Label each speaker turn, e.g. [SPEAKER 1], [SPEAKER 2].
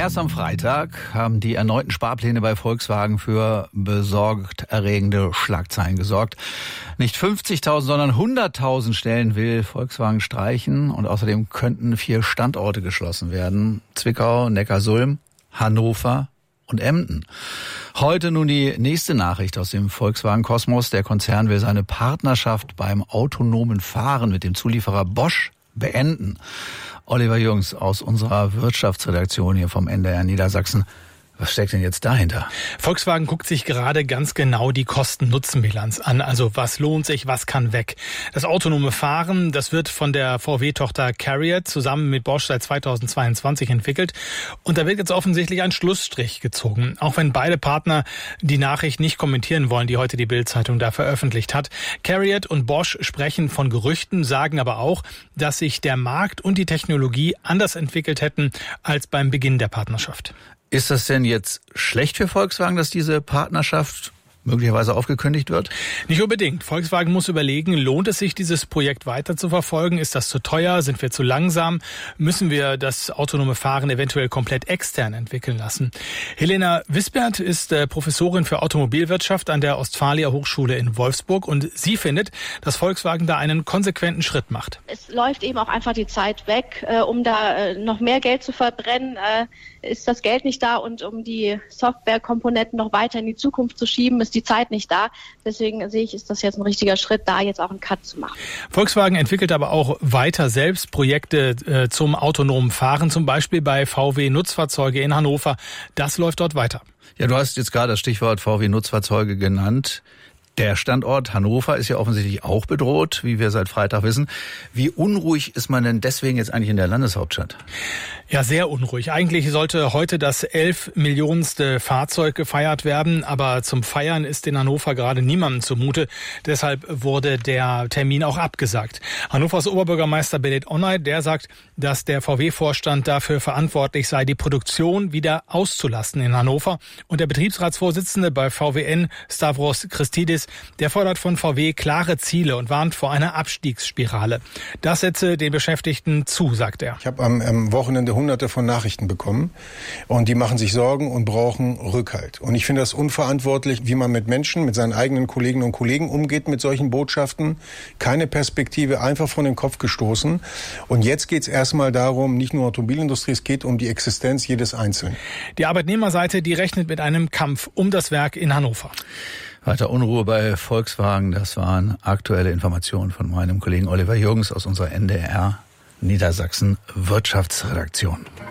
[SPEAKER 1] Erst am Freitag haben die erneuten Sparpläne bei Volkswagen für besorgterregende Schlagzeilen gesorgt. Nicht 50.000, sondern 100.000 Stellen will Volkswagen streichen und außerdem könnten 4 Standorte geschlossen werden. Zwickau, Neckarsulm, Hannover und Emden. Heute nun die nächste Nachricht aus dem Volkswagen-Kosmos. Der Konzern will seine Partnerschaft beim autonomen Fahren mit dem Zulieferer Bosch beenden. Oliver Jungs aus unserer Wirtschaftsredaktion hier vom NDR Niedersachsen. Was steckt denn jetzt dahinter?
[SPEAKER 2] Volkswagen guckt sich gerade ganz genau die Kosten-Nutzen-Bilanz an. Also was lohnt sich, was kann weg? Das autonome Fahren, das wird von der VW-Tochter CARIAD zusammen mit Bosch seit 2022 entwickelt. Und da wird jetzt offensichtlich ein Schlussstrich gezogen. Auch wenn beide Partner die Nachricht nicht kommentieren wollen, die heute die Bild-Zeitung da veröffentlicht hat. CARIAD und Bosch sprechen von Gerüchten, sagen aber auch, dass sich der Markt und die Technologie anders entwickelt hätten als beim Beginn der Partnerschaft.
[SPEAKER 1] Ist das denn jetzt schlecht für Volkswagen, dass diese Partnerschaft möglicherweise aufgekündigt wird?
[SPEAKER 2] Nicht unbedingt. Volkswagen muss überlegen, lohnt es sich, dieses Projekt weiter zu verfolgen? Ist das zu teuer? Sind wir zu langsam? Müssen wir das autonome Fahren eventuell komplett extern entwickeln lassen? Helena Wisbert ist Professorin für Automobilwirtschaft an der Ostfalia Hochschule in Wolfsburg und sie findet, dass Volkswagen da einen konsequenten Schritt macht.
[SPEAKER 3] Es läuft eben auch einfach die Zeit weg, um da noch mehr Geld zu verbrennen. Ist das Geld nicht da und um die Softwarekomponenten noch weiter in die Zukunft zu schieben, ist die Zeit nicht da. Deswegen sehe ich, ist das jetzt ein richtiger Schritt, da jetzt auch einen Cut zu machen.
[SPEAKER 2] Volkswagen entwickelt aber auch weiter selbst Projekte zum autonomen Fahren, zum Beispiel bei VW Nutzfahrzeuge in Hannover. Das läuft dort weiter.
[SPEAKER 1] Ja, du hast jetzt gerade das Stichwort VW Nutzfahrzeuge genannt. Der Standort Hannover ist ja offensichtlich auch bedroht, wie wir seit Freitag wissen. Wie unruhig ist man denn deswegen jetzt eigentlich in der Landeshauptstadt?
[SPEAKER 2] Ja, sehr unruhig. Eigentlich sollte heute das 11 Millionenste Fahrzeug gefeiert werden, aber zum Feiern ist in Hannover gerade niemandem zumute. Deshalb wurde der Termin auch abgesagt. Hannovers Oberbürgermeister Benet Onay, der sagt, dass der VW-Vorstand dafür verantwortlich sei, die Produktion wieder auszulasten in Hannover. Und der Betriebsratsvorsitzende bei VWN, Stavros Christidis, der fordert von VW klare Ziele und warnt vor einer Abstiegsspirale. Das setze den Beschäftigten zu, sagt er.
[SPEAKER 4] Ich habe am Wochenende Hunderte von Nachrichten bekommen und die machen sich Sorgen und brauchen Rückhalt. Und ich finde das unverantwortlich, wie man mit Menschen, mit seinen eigenen Kolleginnen und Kollegen umgeht mit solchen Botschaften. Keine Perspektive, einfach von den Kopf gestoßen. Und jetzt geht es erstmal darum, nicht nur Automobilindustrie, es geht um die Existenz jedes Einzelnen.
[SPEAKER 2] Die Arbeitnehmerseite, die rechnet mit einem Kampf um das Werk in Hannover.
[SPEAKER 1] Weiter Unruhe bei Volkswagen, das waren aktuelle Informationen von meinem Kollegen Oliver Jungs aus unserer NDR Niedersachsen Wirtschaftsredaktion.